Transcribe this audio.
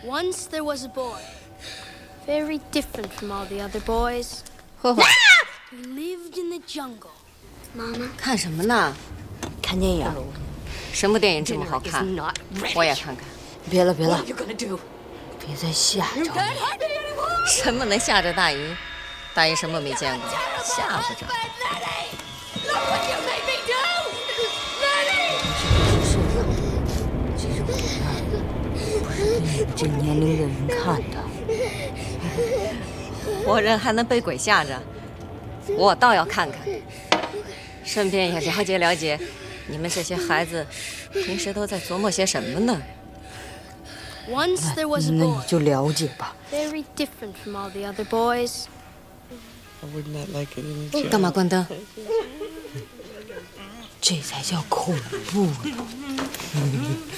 Once there was a boy, very different from all the other boys. 呵呵， He lived in the jungle. 妈妈， 看什么呢？ 看电影。 什么电影这么好看？我也看看。 别了别了， you gonna do? 别再吓着我。 什么能吓着大姨？大姨什么没见过，吓不着。 Look what you made me do, Lenny! 这种不是给你们这年龄的人看的。 活人还能被鬼吓着，我倒要看看，顺便也了解了解，你们这些孩子平时都在琢磨些什么呢？ Once there was a 那 boy, 你就了解吧。 very different from all the other boys. I would not like it in the 干嘛关灯？ 这才叫恐怖呢。